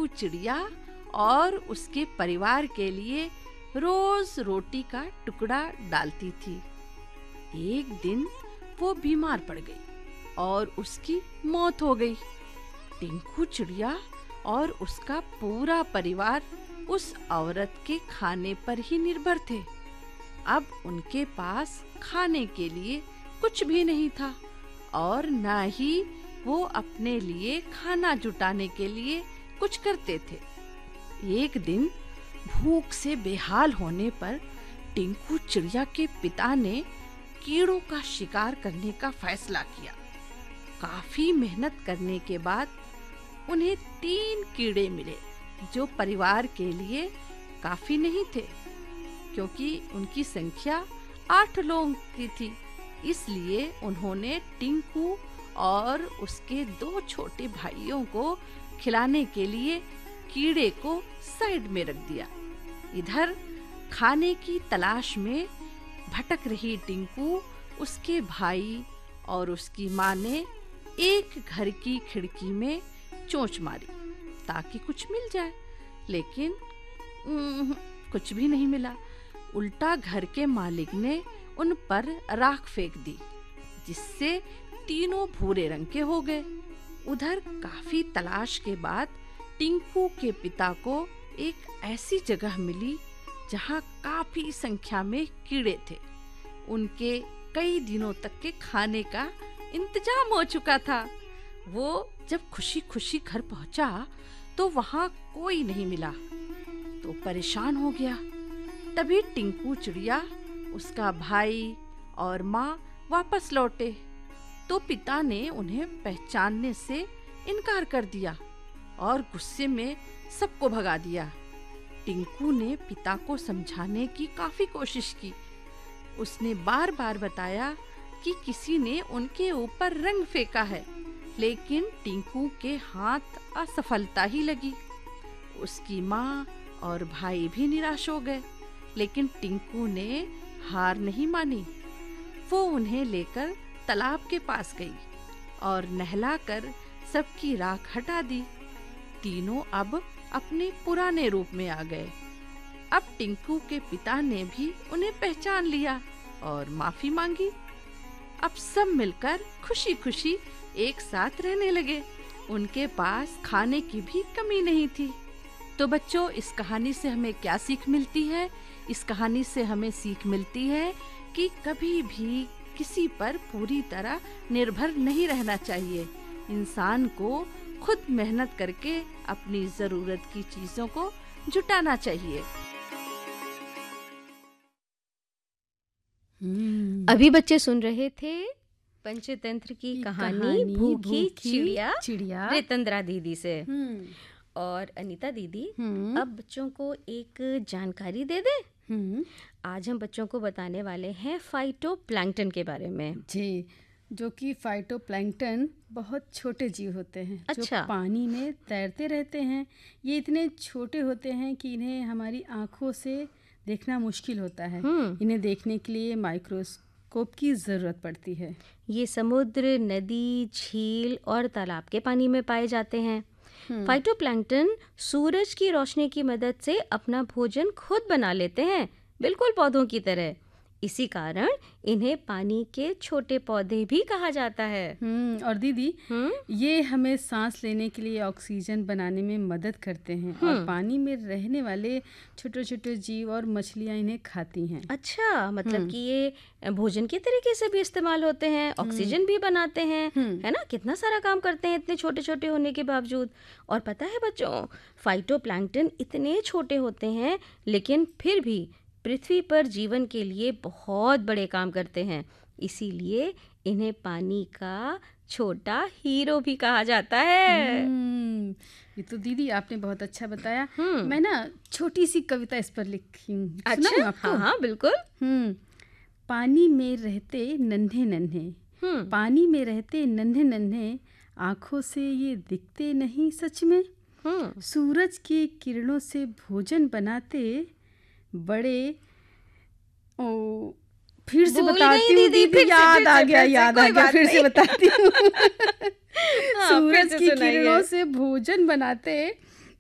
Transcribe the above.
टिंकू चिड़िया और उसके परिवार के लिए रोज रोटी का टुकड़ा डालती थी। एक दिन वो बीमार पड़ गई और उसकी मौत हो गई। टिंकू चिड़िया और उसका पूरा परिवार उस औरत के खाने पर ही निर्भर थे। अब उनके पास खाने के लिए कुछ भी नहीं था और ना ही वो अपने लिए खाना जुटाने के लिए कुछ करते थे। एक दिन भूख से बेहाल होने पर टिंकू चिड़िया के पिता ने कीड़ों का शिकार करने का फैसला किया। काफी मेहनत करने के बाद उन्हें 3 कीड़े मिले जो परिवार के लिए काफी नहीं थे, क्योंकि उनकी संख्या 8 लोगों की थी। इसलिए उन्होंने टिंकू और उसके 2 छोटे भाइयों को खिलाने के लिए कीड़े को साइड में रख दिया। इधर खाने की तलाश में भटक रही टिंकू, उसके भाई और उसकी माँ ने एक घर की खिड़की में चोंच मारी ताकि कुछ मिल जाए, लेकिन कुछ भी नहीं मिला। उल्टा घर के मालिक ने उन पर राख फेंक दी, जिससे तीनों भूरे रंग के हो गए। उधर काफी तलाश के बाद टिंकू के पिता को एक ऐसी जगह मिली जहाँ काफी संख्या में कीड़े थे। उनके कई दिनों तक के खाने का इंतजाम हो चुका था। वो जब खुशी-खुशी घर पहुंचा तो वहाँ कोई नहीं मिला, तो परेशान हो गया। तभी टिंकू चिड़िया, उसका भाई और माँ वापस लौटे तो पिता ने उन्हें पहचानने से इनकार कर दिया और गुस्से में सबको भगा दिया। टिंकू ने पिता को समझाने की काफी कोशिश की। उसने बार-बार बताया कि किसी ने उनके ऊपर रंग फेंका है, लेकिन टिंकू के हाथ असफलता ही लगी। उसकी माँ और भाई भी निराश हो गए, लेकिन टिंकू ने हार नहीं मानी। वो उन्हें लेकर तालाब के पास गई और नहलाकर सबकी राख हटा दी। तीनों अब अपने पुराने रूप में आ गए। अब टिंकू के पिता ने भी उन्हें पहचान लिया और माफी मांगी। अब सब मिलकर खुशी-खुशी एक साथ रहने लगे। उनके पास खाने की भी कमी नहीं थी। तो बच्चों, इस कहानी से हमें क्या सीख मिलती है? इस कहानी से हमें सीख मिलती है कि कभी भी किसी पर पूरी तरह निर्भर नहीं रहना चाहिए। इंसान को खुद मेहनत करके अपनी जरूरत की चीजों को जुटाना चाहिए। अभी बच्चे सुन रहे थे पंचतंत्र की कहानी भूखी चिड़िया रितंद्रा दीदी से। और अनीता दीदी, अब बच्चों को एक जानकारी दे दें। आज हम बच्चों को बताने वाले हैं फाइटोप्लैंक्टन के बारे में। जी, जो कि फाइटोप्लैंक्टन बहुत छोटे जीव होते हैं। अच्छा। जो पानी में तैरते रहते हैं। ये इतने छोटे होते हैं कि इन्हें हमारी आँखों से देखना मुश्किल होता है। इन्हें देखने के लिए माइक्रोस्कोप की ज़रूरत पड़ती है। ये समुद्र, नदी, झील और तालाब के पानी में पाए जाते हैं। फाइटोप्लैंक्टन सूरज की रोशनी की मदद से अपना भोजन खुद बना लेते हैं, बिल्कुल पौधों की तरह। इसी कारण इन्हें पानी के छोटे पौधे भी कहा जाता है। और दीदी, ये हमें सांस लेने के लिए ऑक्सीजन बनाने में मदद करते हैं। और पानी में रहने वाले छोटे छोटे जीव और मछलियाँ इन्हें खाती हैं। अच्छा, मतलब कि ये भोजन के तरीके से भी इस्तेमाल होते हैं, ऑक्सीजन भी बनाते हैं, है ना? कितना सारा काम करते हैं इतने छोटे छोटे होने के बावजूद। और पता है बच्चों, फाइटोप्लैंक्टन इतने छोटे होते हैं, लेकिन फिर भी पृथ्वी पर जीवन के लिए बहुत बड़े काम करते हैं। इसीलिए इन्हें पानी का छोटा हीरो भी कहा जाता है। ये तो दीदी आपने बहुत अच्छा बताया। मैं ना छोटी सी कविता इस पर लिखी हूँ। अच्छा, आपको? हाँ बिल्कुल। पानी में रहते नन्हे नन्हे, पानी में रहते नन्हे नन्हे, आँखों से ये दिखते नहीं सच में। सूरज की किरणों से भोजन बनाते बड़े। फिर से बताती हूँ दीदी, याद आ गया, फिर से बताती हूँ। सूरज की किरणों से भोजन बनाते